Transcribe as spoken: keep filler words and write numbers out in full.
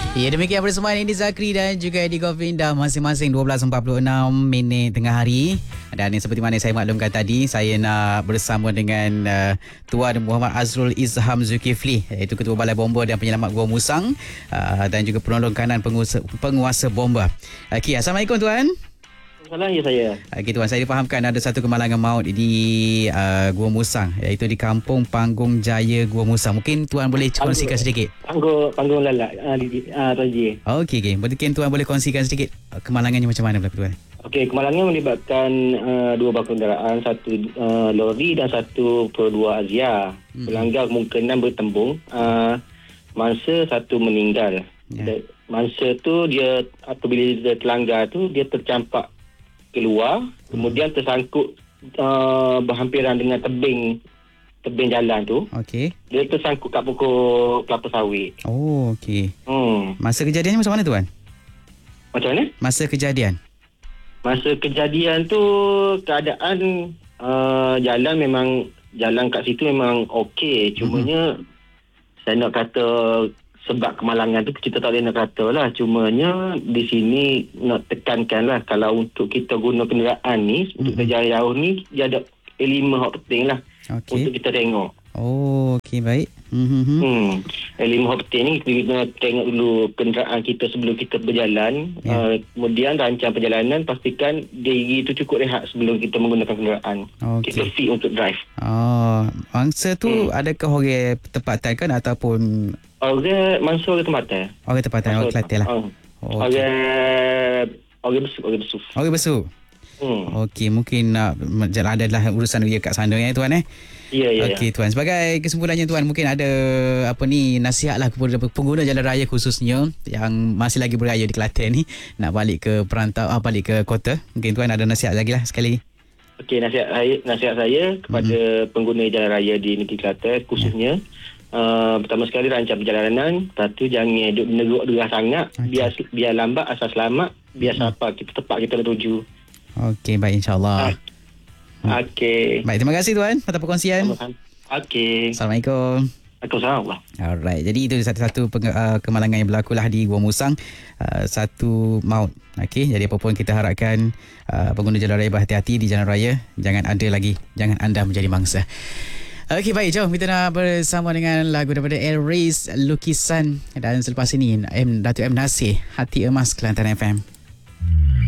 Ya, demikian persembahan Indi Zakri dan juga Eddie Govinda, masing-masing dua belas empat puluh enam minit tengah hari. Dan seperti mana saya maklumkan tadi, saya nak bersama dengan uh, Tuan Muhammad Azrul Izham Zulkifli, iaitu Ketua Balai Bomba dan Penyelamat Gua Musang, uh, dan juga penolong kanan penguasa, penguasa bomba. Okey, Assalamualaikum Tuan. Salah ya saya. Okey Tuan, saya difahamkan ada satu kemalangan maut di uh, Gua Musang, iaitu di Kampung Panggung Jaya Gua Musang. Mungkin Tuan boleh kongsikan sedikit. Panggung Panggung Lalat ah uh, Tuan Ji. Okey okey. Mungkin Tuan boleh kongsikan sedikit uh, kemalangannya macam mana berlaku Tuan? Okey, kemalangan melibatkan uh, dua bakal kenderaan, satu uh, lori dan satu Pro dua Azia. Hmm. Pelanggar kemungkinan bertembung. Uh, mangsa satu meninggal. Yeah. Mangsa tu dia apabila dia terlanggar tu dia tercampak keluar, kemudian tersangkut uh, berhampiran dengan tebing tebing jalan tu. Okey. Dia tersangkut kat pokok kelapa sawit. Oh, okey. Hmm. Masa kejadiannya macam mana Tuan? Macam mana? Masa kejadian. Masa kejadian tu keadaan uh, jalan memang jalan kat situ memang okey. Cumanya mm-hmm. saya nak kata sebab kemalangan tu kita tak boleh nak kata lah. Cumanya di sini nak tekankan lah kalau untuk kita guna kenderaan ni mm-hmm. untuk kerja jauh ni dia ada elemen yang penting lah okay. untuk kita tengok. Oh, okey baik. Mm-hmm. Hmm. Elemen yang penting ni kita kena tengok dulu kenderaan kita sebelum kita berjalan. Yeah. Uh, kemudian rancang perjalanan pastikan diri itu cukup rehat sebelum kita menggunakan kenderaan. Okay. Kita fit untuk drive. Oh, mangsa tu hmm. adakah orang tempatan kan ataupun orang mangsa orang tempatan? Orang tempatan, orang Kelantan lah. Uh, oh, orang okay. orang besuk, orang besuk. Orang besuk. Hmm. Okey, mungkin nak uh, adalah urusan dia kat sana ya Tuan eh. Ya, ya. Okey, Tuan. Sebagai kesimpulannya, Tuan, mungkin ada apa ni nasihatlah kepada pengguna jalan raya khususnya yang masih lagi beraya di Kelantan ni nak balik ke perantau, ah, balik ke kota. Mungkin Tuan ada nasihat lagi lah sekali. Okey, nasihat saya, nasihat saya kepada mm-hmm. pengguna jalan raya di negeri Kelantan khususnya. Yeah. Uh, pertama sekali rancang perjalanan. Satu, jangan duduk meneruk derah sangat. Okay. Biar biar lambat asal selamat. Biar mm-hmm. sampai kita tepat kita nak tuju. Okey, baik, insyaAllah. Okey. Baik, terima kasih Tuan atas perkongsian. Okey. Assalamualaikum. Waalaikumsalam. Alright, jadi itu satu-satu peng- uh, kemalangan yang berlaku lah di Gua Musang. Uh, satu maut. Okey, jadi apa pun kita harapkan uh, pengguna jalan raya berhati-hati di jalan raya. Jangan ada lagi, jangan anda menjadi mangsa. Okey, baik, jom kita nak bersama dengan lagu daripada Elris Lukisan. Dan selepas ini M Datuk M Nasir, Hati Emas, Kelantan F M.